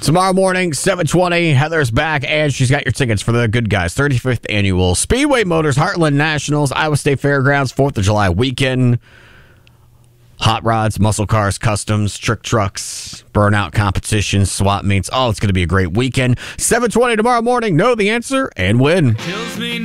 Tomorrow morning, 7:20, Heather's back, and she's got your tickets for the Good Guys 35th Annual Speedway Motors Heartland Nationals, Iowa State Fairgrounds, 4th of July weekend. Hot rods, muscle cars, customs, trick trucks, burnout competitions, swap meets. Oh, it's going to be a great weekend. 7:20 tomorrow morning. Know the answer and win.